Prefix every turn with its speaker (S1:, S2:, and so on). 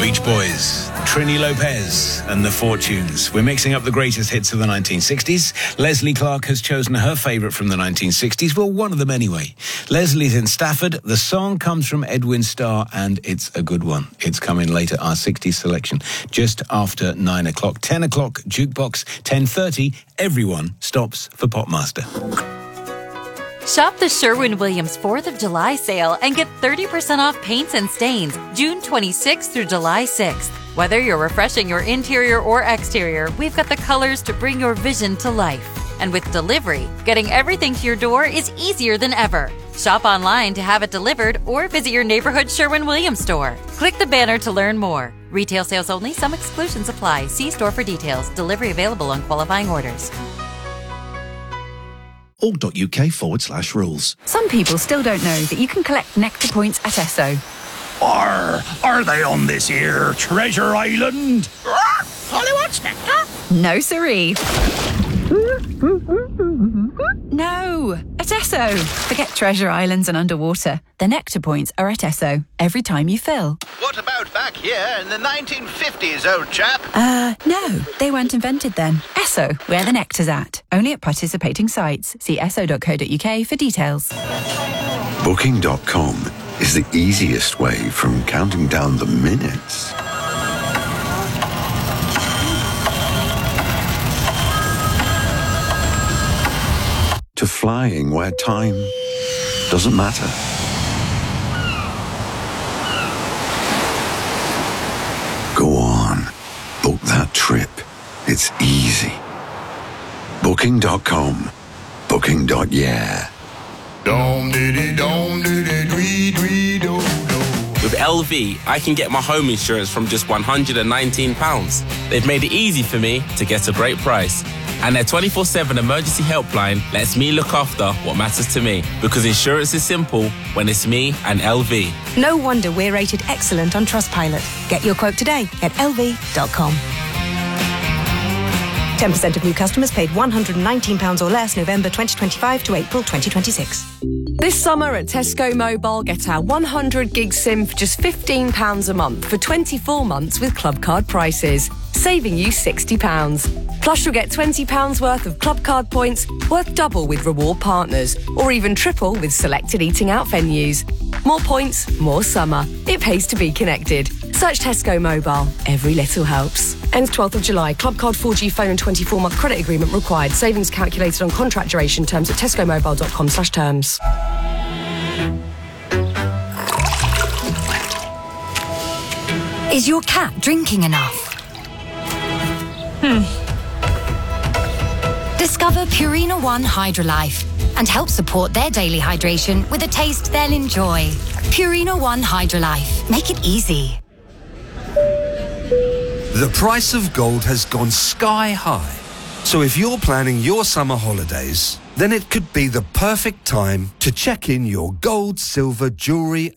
S1: Beach Boys, Trini Lopez and the Fortunes. We're mixing up the greatest hits of the 1960s. Leslie Clark has chosen her favourite from the 1960s. Well, one of them anyway. Leslie's in Stafford. The song comes from Edwin Starr and it's a good one. It's coming later, our 60s selection, just after 9 o'clock. 10 o'clock, Jukebox. 10:30, everyone stops for Popmaster.
S2: Shop the Sherwin-Williams 4th of July sale and get 30% off paints and stains June 26th through July 6th. Whether you're refreshing your interior or exterior, we've got the colors to bring your vision to life. And with delivery, getting everything to your door is easier than ever. Shop online to have it delivered or visit your neighborhood Sherwin-Williams store. Click the banner to learn more. Retail sales only. Some exclusions apply. See store for details. Delivery available on qualifying orders.
S3: org.uk/rules.
S4: Some people still don't know that you can collect Nectar points at Esso.
S5: Are they on this here treasure island?
S6: Hollywood's Nectar?
S4: No, siree. No, at Esso. Forget treasure islands and underwater. The Nectar points are at Esso every time you fill.
S7: What about back here in the 1950s, old chap?
S4: No, they weren't invented then. Esso, where the nectar's at. Only at participating sites. See esso.co.uk for details.
S8: Booking.com is the easiest way from counting down the minutes to flying where time doesn't matter. Go on, book that trip. It's easy. Booking.com. Booking.yeah.
S9: With LV, I can get my home insurance from just £119. They've made it easy for me to get a great price. And their 24/7 emergency helpline lets me look after what matters to me. Because insurance is simple when it's me and LV.
S10: No wonder we're rated excellent on Trustpilot. Get your quote today at lv.com. 10% of new customers paid £119 or less November 2025 to April 2026.
S11: This summer at Tesco Mobile, get our 100 gig SIM for just £15 a month for 24 months with Club Card prices, saving you £60. Plus, you'll get £20 worth of Club Card points, worth double with reward partners, or even triple with selected eating out venues. More points, more summer. It pays to be connected. Search Tesco Mobile. Every little helps. Ends 12th of July. Club Card 4G phone and 24-month credit agreement required. Savings calculated on contract duration. Terms at tescomobile.com/terms.
S12: Is your cat drinking enough? Discover Purina One Hydrolife and help support their daily hydration with a taste they'll enjoy. Purina One Hydrolife. Make it easy.
S13: The price of gold has gone sky high. So if you're planning your summer holidays, then it could be the perfect time to check in your gold, silver, jewellery